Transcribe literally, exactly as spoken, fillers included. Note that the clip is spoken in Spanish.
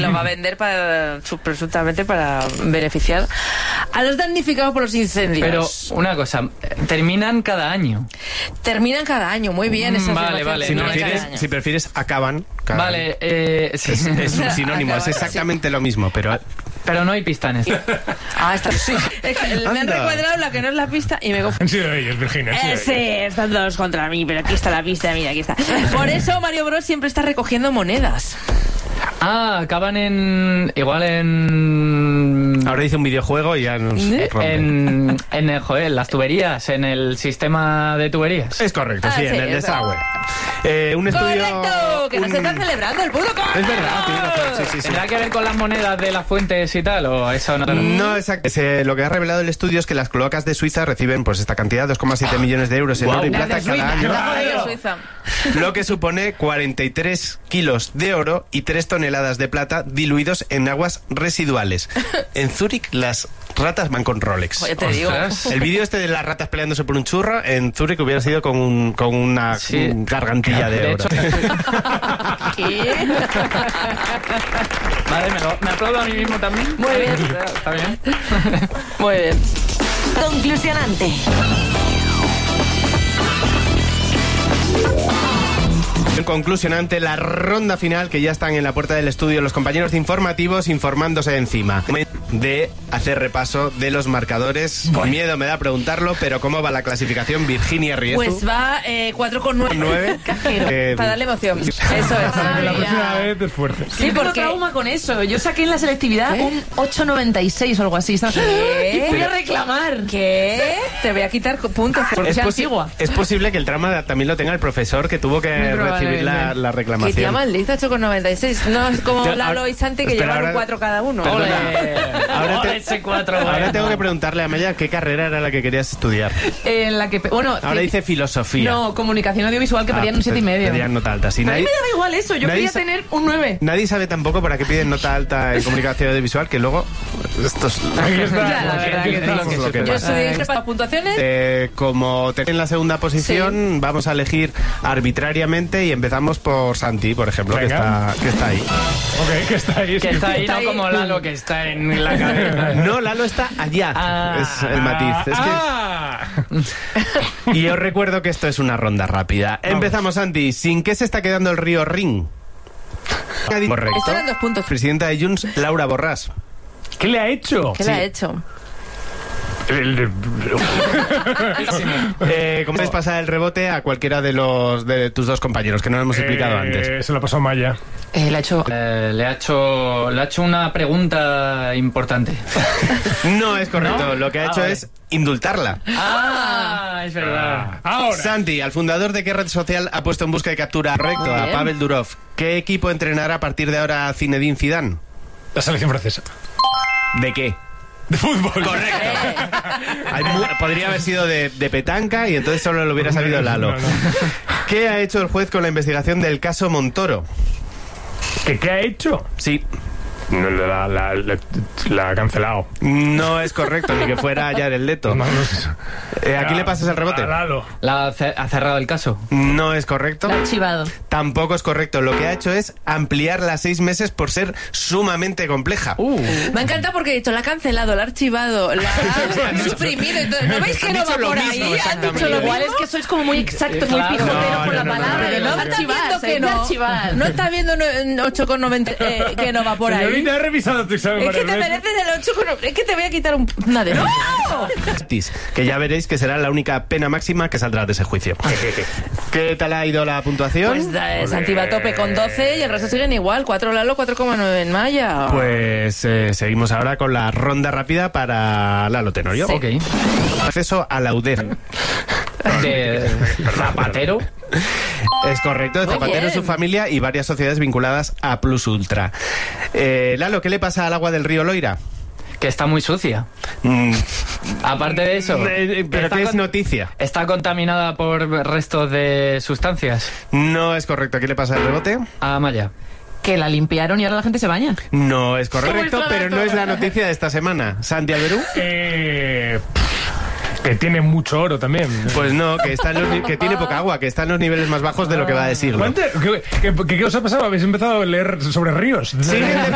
lo va a vender para, presuntamente para beneficiar a los damnificados por los incendios. Pero una cosa, terminan cada año. Terminan cada año, muy bien esa Vale, afirmación. vale. Si no, prefieres, si prefieres, acaban. cada Vale, año. eh, sí. Es, es un sinónimo, Acaban, es exactamente lo mismo, pero... Pero no hay pista en esto. Ah, está. Sí. Es que me han Anda. recuadrado la que no es la pista y me confundo. Han sido ellos, Virginia. han sido Eh, sí, ellos. están todos contra mí, pero aquí está la pista, mira, aquí está. Por eso Mario Bros siempre está recogiendo monedas. Ah, acaban en... Igual en... Ahora dice un videojuego y ya nos rompe. En, en el, joder, las tuberías, en el sistema de tuberías. Es correcto, Ah, sí, sí, en el es desagüe. Eh, un estudio... ¡Correcto! Que un- nos están celebrando el puto con. Es verdad, tienes razón, sí, sí, sí. ¿Tendrá que ver con las monedas de las fuentes y tal? ¿O eso no? No, exacto. Se- lo que ha revelado el estudio es que las cloacas de Suiza reciben pues esta cantidad, dos coma siete millones de euros en Guau. oro y Las plata de cada Suiza, año, las de Suiza. lo que supone cuarenta y tres kilos de oro y tres toneladas de plata diluidos en aguas residuales. En Zúrich las ratas van con Rolex. Oye, te digo. Ostras. El vídeo este de las ratas peleándose por un churro en Zúrich hubiera sido con, un- con una Sí. un gargantilla de, De oro. hecho, ¿Qué? vale, me, lo- me aplaudo a mí mismo también. Muy bien. Está bien. Muy bien. Conclusionante. En conclusionante, la ronda final, que ya están en la puerta del estudio los compañeros de informativos informándose encima de hacer repaso de los marcadores. Miedo me da preguntarlo, pero ¿cómo va la clasificación? Virginia Riezu. Pues va eh, cuatro con nueve. nueve. Cajero. Eh, Para darle emoción. Eso es. La próxima vez te esfuerces. Sí, ¿por porque qué? trauma con eso. Yo saqué en la selectividad ¿Qué? un ocho noventa y seis o algo así. ¿Sabes? ¿Qué? Y fui a reclamar. ¿Qué? Te voy a quitar puntos por Es, ser posi- antigua. es posible que el trama también lo tenga el profesor que tuvo que Muy recibir la, probablemente. la Que reclamación. tía maldita, ocho con noventa y seis. No es como Yo- Lalo ahora- y Santi que espera, llevan ahora- un cuatro cada uno. Perdona. Ahora Ahora te- ese cuatro, Ahora bueno. tengo que preguntarle a Maya qué carrera era la que querías estudiar. En la que. pe- Bueno, Ahora sí. dice filosofía. No, comunicación audiovisual, que Ah, pedían un siete y medio. pedían nota alta. Si A mí nadie, me daba igual eso. Yo nadie quería sa- tener un nueve. nadie sabe tampoco para qué piden nota alta en comunicación audiovisual, que luego estos... Aquí está. Ya, la Aquí verdad que estamos. sí. Lo que Yo pasa. estoy Ahí entre está. para puntuaciones. Eh, como te en la segunda posición, vamos a elegir arbitrariamente y empezamos por Santi, por ejemplo, que Venga. está, que está ahí. Ok, que está ahí. Que está ahí, Está no ahí. como Lalo, que está en la cabeza. No, Lalo está allá. Ah. es el matiz. Es que- Ah, Y os recuerdo que esto es una ronda rápida. Empezamos, Santi. ¿Sin qué se está quedando el río Rin? Correcto. Esto eran dos puntos. Presidenta de Junts, Laura Borràs. ¿Qué le ha hecho? ¿Qué le ha hecho? El- Eh, ¿Cómo puedes pasar el rebote a cualquiera de los de tus dos compañeros que no lo hemos explicado Eh, antes? Se lo pasó Maya. Eh, le ha hecho. Eh, le, ha hecho, le ha hecho una pregunta importante. No es correcto. ¿No? Lo que ha Ah, hecho vale. es indultarla. Ah, es verdad. Ahora. Santi, al fundador de qué red social ha puesto en busca de captura correcto a bien. Pavel Durov? ¿Qué equipo entrenará a partir de ahora a Zinedine Zidane? La selección francesa. ¿De qué? De fútbol. Correcto. Hay mu- podría haber sido de, de petanca y entonces solo lo hubiera sabido Lalo. No, no. ¿Qué ha hecho el juez con la investigación del caso Montoro? ¿Qué, ¿Qué ha hecho? Sí, No, La, la, la, la ha cancelado. no es correcto, ni que fuera Jared Leto. No, no sé. Eh, ¿A quién le pasas el rebote? A Lalo. La ha ce- ha cerrado el caso. No es correcto. Le ha archivado. Tampoco es correcto. Lo que ha hecho es ampliarla a seis meses por ser sumamente compleja. Uh. Me encanta porque he dicho, la ha cancelado, la ha archivado, la ha suprimido. Entonces, ¿no veis que Han no dicho va lo por mismo, ahí? Han exactamente. dicho lo Igual mismo. es que sois como muy exactos, muy Claro. pijoteros No, con no, la no, palabra. no, de no, no no. Está archivar, viendo se que dice no. archivar. No está viendo no- ocho con noventa eh, que no va por ahí. Señorita, he revisado tu examen Es que varias te veces. mereces el ocho con noventa. Es que te voy a quitar un, una de ¡No! Que ya veréis que será la única pena máxima que saldrá de ese juicio. ¿Qué tal ha ido la puntuación? Pues eh, Santi va a tope con doce y el resto siguen igual. cuatro Lalo, cuatro coma nueve en Maya. Pues eh, seguimos ahora con la ronda rápida para Lalo Tenorio. Sí. Ok. Acceso a la U D E F. De Zapatero. Es correcto, de Muy Zapatero, bien. su familia y varias sociedades vinculadas a Plus Ultra. Eh, Lalo, ¿qué le pasa al agua del río Loira? Que está muy sucia. Mm, Aparte de eso. eh, eh, ¿Pero está qué es con- noticia? Está contaminada por restos de sustancias. No es correcto. ¿Qué le pasa al rebote? A Maya. Que la limpiaron y ahora la gente se baña. No es ¿Cómo correcto, está pero esto? no es la noticia de esta semana. ¿Santi Alberú? Eh, pff, que tiene mucho oro también. Pues no, que, está en los ni- que tiene poca agua, que está en los niveles más bajos de lo que va a decirlo. ¿Cuánto- ¿Qué, qué, qué- qué os ha pasado? ¿Habéis empezado a leer sobre ríos? Siguen